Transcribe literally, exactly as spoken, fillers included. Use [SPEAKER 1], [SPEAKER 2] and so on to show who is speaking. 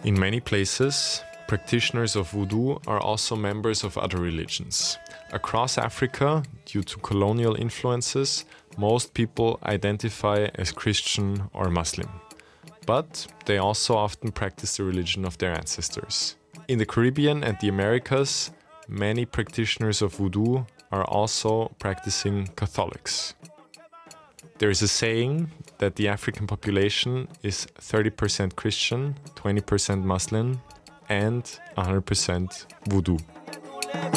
[SPEAKER 1] In many places, practitioners of voodoo are also members of other religions. Across Africa, due to colonial influences, most people identify as Christian or Muslim. But they also often practice the religion of their ancestors. In the Caribbean and the Americas, many practitioners of voodoo are also practicing Catholics. There is a saying that the African population is thirty percent Christian, twenty percent Muslim, and one hundred percent voodoo.